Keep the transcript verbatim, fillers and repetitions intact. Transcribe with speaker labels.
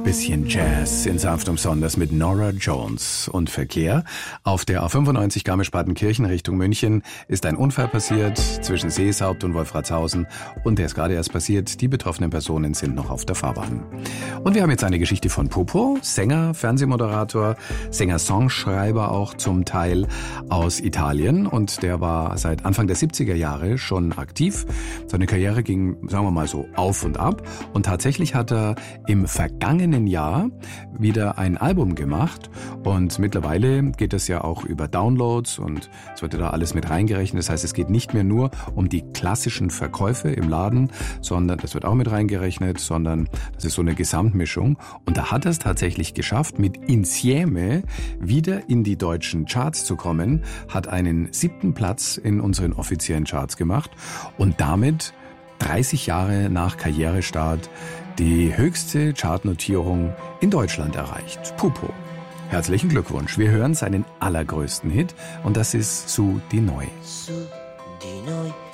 Speaker 1: Bisschen Jazz in sanftem Sonders mit Norah Jones. Und Verkehr. Auf der A fünfundneunzig Garmisch-Partenkirchen Richtung München ist ein Unfall passiert zwischen Seeshaupt und Wolfratshausen. Und der ist gerade erst passiert. Die betroffenen Personen sind noch auf der Fahrbahn. Und wir haben jetzt eine Geschichte von Pupo, Sänger, Fernsehmoderator, Sänger-Songschreiber auch zum Teil aus Italien. Und der war seit Anfang der siebziger Jahre schon aktiv. Seine Karriere ging, sagen wir mal so, auf und ab. Und tatsächlich hat er im vergangenen Jahr wieder ein Album gemacht. Und mittlerweile geht es ja auch über Downloads und es wird ja da alles mit reingerechnet. Das heißt, es geht nicht mehr nur um die klassischen Verkäufe im Laden, sondern das wird auch mit reingerechnet, sondern das ist so eine Gesamtmischung. Und da hat er es tatsächlich geschafft, mit Insieme wieder in die deutschen Charts zu kommen, hat einen siebten Platz in unseren offiziellen Charts gemacht und damit dreißig Jahre nach Karrierestart die höchste Chartnotierung in Deutschland erreicht. Pupo. Herzlichen Glückwunsch. Wir hören seinen allergrößten Hit und das ist Su di Noi.
Speaker 2: Su di noi.